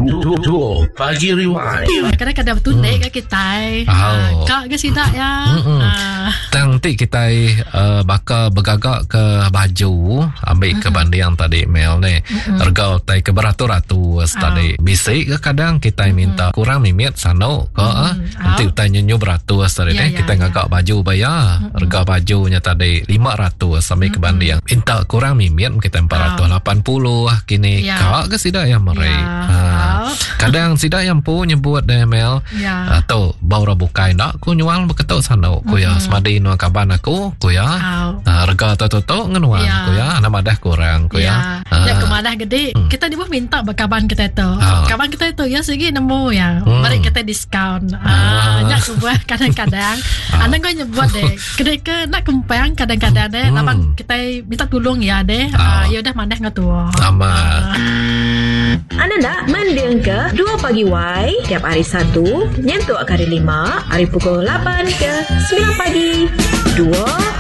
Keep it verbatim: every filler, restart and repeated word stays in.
Dua Pagi Rewind. Kadang-kadang tunai hmm. ke kita. Oh. Kak ke sidak ya. Uh. Nanti kita uh, bakal bergagak ke baju, ambil ke bandi yang tadi Mel ni. Harga tai ke beratus-ratus tadi. Bisik ke kadang kita minta kurang mimit sano ke. Nanti kita nyenyu beratus tadi ni. Kita ngagak baju bayar. Harga bajunya tadi lima ratus sampai ke bandi yang minta kurang mimit kita empat ratus lapan puluh kini. Kak ke sidak yang mereka. Ha. Kadang sidak yang pun nyebut deh Mel. Ya. Atau baru bukai nak ku nyual beketuk sana ku ya semadi nu kaban aku ku ya. Harga toto ngenuang ku ya. Nama dah kurang ku ya. Ya kemadah gede. Kita di bawah minta bakaban kita itu. Kaban kita itu ya segi nemu ya. Mari kita diskaun. Ah, nyak sebuah kadang-kadang. Anda kau nyebut deh. Gede ke nak kempang kadang-kadang deh. Nampak kita minta tolong ya deh. Ya udah mandah ngatua. Sama. Anda nak mendengar ke dua Pagi Y tiap hari Sabtu nyentuh hari lima hari pukul lapan ke sembilan pagi. Dua